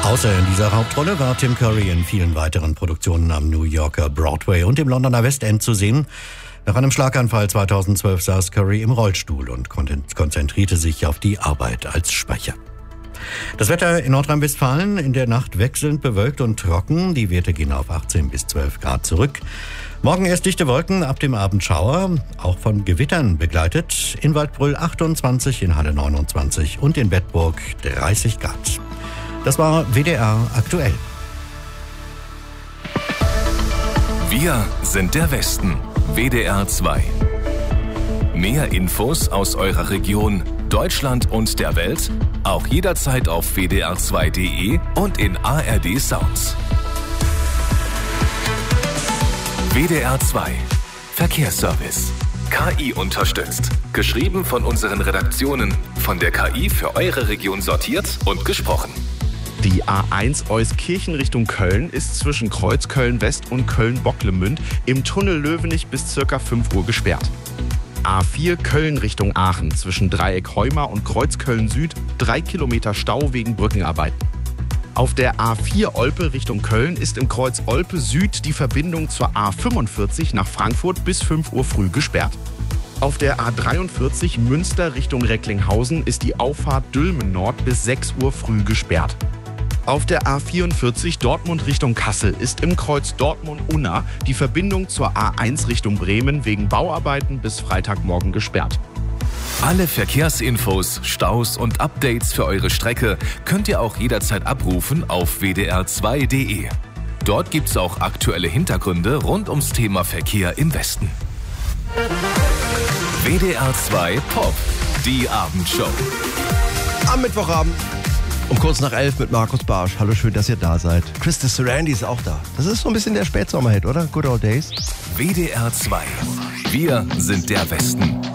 Außer in dieser Hauptrolle war Tim Curry in vielen weiteren Produktionen am New Yorker Broadway und im Londoner West End zu sehen. Nach einem Schlaganfall 2012 saß Curry im Rollstuhl und konzentrierte sich auf die Arbeit als Sprecher. Das Wetter in Nordrhein-Westfalen: in der Nacht wechselnd bewölkt und trocken. Die Werte gehen auf 18 bis 12 Grad zurück. Morgen erst dichte Wolken, ab dem Abend Schauer, auch von Gewittern begleitet. In Waldbröl 28, in Halle 29 und in Bedburg 30 Grad. Das war WDR aktuell. Wir sind der Westen. WDR 2. Mehr Infos aus eurer Region, Deutschland und der Welt auch jederzeit auf wdr2.de und in ARD Sounds. WDR 2. Verkehrsservice. KI unterstützt. Geschrieben von unseren Redaktionen. Von der KI für eure Region sortiert und gesprochen. Die A1 Euskirchen Richtung Köln ist zwischen Kreuzköln West und Köln-Bocklemünd im Tunnel Löwenich bis ca. 5 Uhr gesperrt. A4 Köln Richtung Aachen zwischen Dreieck Heuma und Kreuzköln Süd 3 Kilometer Stau wegen Brückenarbeiten. Auf der A4 Olpe Richtung Köln ist im Kreuz Olpe Süd die Verbindung zur A45 nach Frankfurt bis 5 Uhr früh gesperrt. Auf der A43 Münster Richtung Recklinghausen ist die Auffahrt Dülmen Nord bis 6 Uhr früh gesperrt. Auf der A44 Dortmund Richtung Kassel ist im Kreuz Dortmund-Unna die Verbindung zur A1 Richtung Bremen wegen Bauarbeiten bis Freitagmorgen gesperrt. Alle Verkehrsinfos, Staus und Updates für eure Strecke könnt ihr auch jederzeit abrufen auf wdr2.de. Dort gibt's auch aktuelle Hintergründe rund ums Thema Verkehr im Westen. WDR 2 Pop, die Abendshow. Am Mittwochabend um kurz nach 11 mit Markus Barsch. Hallo, schön, dass ihr da seid. Krista Surandi ist auch da. Das ist so ein bisschen der Spätsommerhit, oder? Good Old Days. WDR 2. Wir sind der Westen.